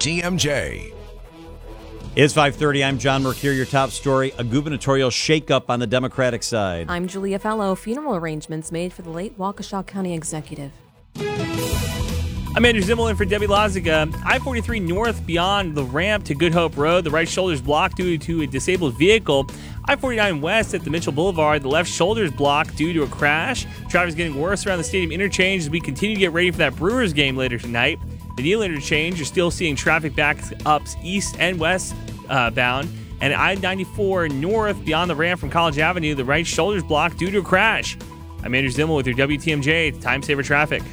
WTMJ. It's 5:30. I'm John Mercure. Your top story, a gubernatorial shakeup on the Democratic side. I'm Julia Fellow. Funeral arrangements made for the late Waukesha County executive. I'm Andrew Zimmel for Debbie Loziga. I-43 north beyond the ramp to Good Hope Road. The right shoulder is blocked due to a disabled vehicle. I-49 west at the Mitchell Boulevard. The left shoulder is blocked due to a crash. Traffic is getting worse around the stadium interchange as we continue to get ready for that Brewers game later tonight. The Neal interchange, you're still seeing traffic backups east and west bound. And I-94 north beyond the ramp from College Avenue. The right shoulder is blocked due to a crash. I'm Andrew Zimmel with your WTMJ Time Saver Traffic.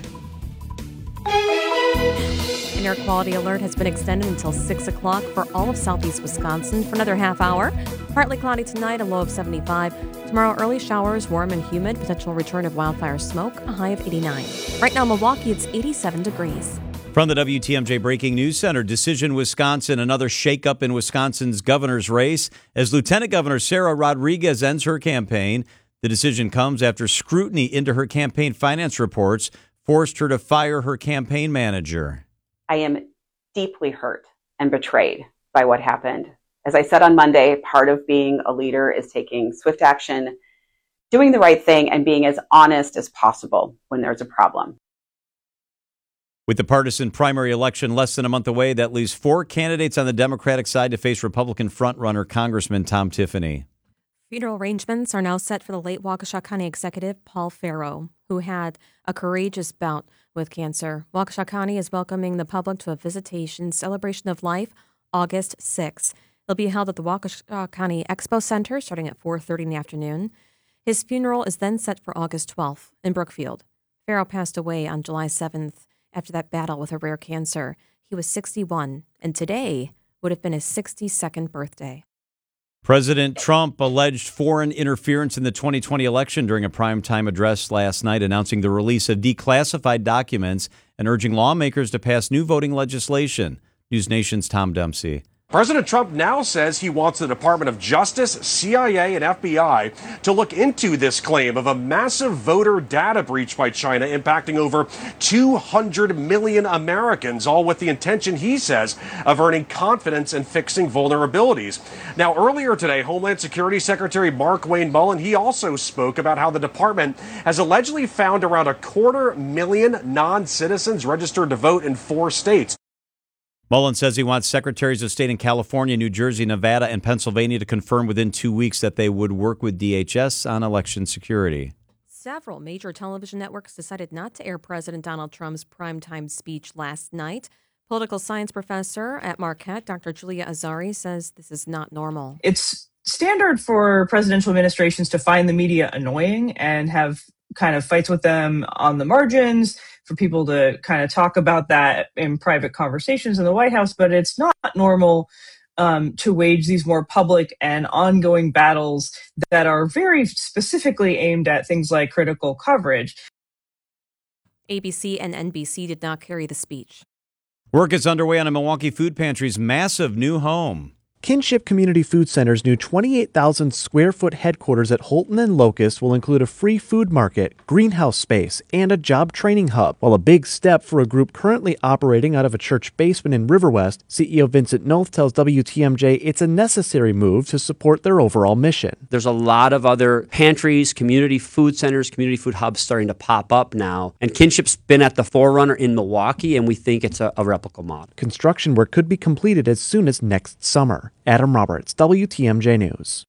An air quality alert has been extended until 6 o'clock for all of southeast Wisconsin for another half hour. Partly cloudy tonight, a low of 75. Tomorrow, early showers, warm and humid. Potential return of wildfire smoke, a high of 89. Right now, Milwaukee, it's 87 degrees. From the WTMJ Breaking News Center, Decision Wisconsin, another shakeup in Wisconsin's governor's race as Lieutenant Governor Sarah Rodriguez ends her campaign. The decision comes after scrutiny into her campaign finance reports forced her to fire her campaign manager. I am deeply hurt and betrayed by what happened. As I said on Monday, part of being a leader is taking swift action, doing the right thing, and being as honest as possible when there's a problem. With the partisan primary election less than a month away, that leaves 4 candidates on the Democratic side to face Republican frontrunner Congressman Tom Tiffany. Funeral arrangements are now set for the late Waukesha County executive Paul Farrow, who had a courageous bout with cancer. Waukesha County is welcoming the public to a visitation celebration of life August 6th. It'll be held at the Waukesha County Expo Center starting at 4:30 in the afternoon. His funeral is then set for August 12th in Brookfield. Farrow passed away on July 7th after that battle with a rare cancer. He was 61, and today would have been his 62nd birthday. President Trump alleged foreign interference in the 2020 election during a primetime address last night, announcing the release of declassified documents and urging lawmakers to pass new voting legislation. News Nation's Tom Dempsey. President Trump now says he wants the Department of Justice, CIA, and FBI to look into this claim of a massive voter data breach by China impacting over 200 million Americans, all with the intention, he says, of earning confidence and fixing vulnerabilities. Now, earlier today, Homeland Security Secretary Mark Wayne Mullen, he also spoke about how the department has allegedly found around 250,000 non-citizens registered to vote in 4 states. Mullen says he wants secretaries of state in California, New Jersey, Nevada, and Pennsylvania to confirm within 2 weeks that they would work with DHS on election security. Several major television networks decided not to air President Donald Trump's primetime speech last night. Political science professor at Marquette, Dr. Julia Azari, says this is not normal. It's standard for presidential administrations to find the media annoying and have kind of fights with them on the margins, for people to kind of talk about that in private conversations in the White House, but it's not normal to wage these more public and ongoing battles that are very specifically aimed at things like critical coverage. ABC and NBC did not carry the speech. Work is underway on a Milwaukee Food Pantry's massive new home. Kinship Community Food Center's new 28,000 square foot headquarters at Holton and Locust will include a free food market, greenhouse space, and a job training hub. While a big step for a group currently operating out of a church basement in Riverwest, CEO Vincent Noth tells WTMJ it's a necessary move to support their overall mission. There's a lot of other pantries, community food centers, community food hubs starting to pop up now. And Kinship's been at the forerunner in Milwaukee, and we think it's a replicable model. Construction work could be completed as soon as next summer. Adam Roberts, WTMJ News.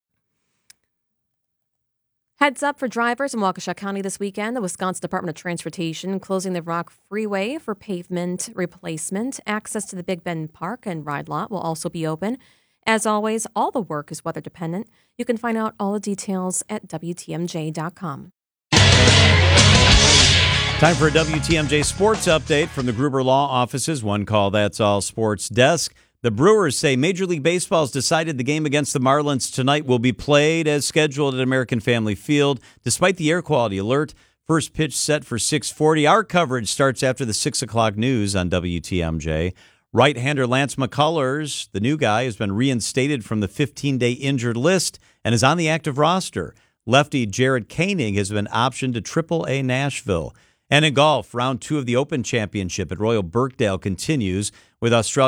Heads up for drivers in Waukesha County this weekend. The Wisconsin Department of Transportation closing the Rock Freeway for pavement replacement. Access to the Big Bend Park and ride lot will also be open. As always, all the work is weather dependent. You can find out all the details at WTMJ.com. Time for a WTMJ sports update from the Gruber Law Offices. One call, that's all sports desk. The Brewers say Major League Baseball's decided the game against the Marlins tonight will be played as scheduled at American Family Field, despite the air quality alert. First pitch set for 6:40. Our coverage starts after the 6 o'clock news on WTMJ. Right-hander Lance McCullers, the new guy, has been reinstated from the 15-day injured list and is on the active roster. Lefty Jared Koenig has been optioned to Triple-A Nashville. And in golf, round 2 of the Open Championship at Royal Birkdale continues with Australia.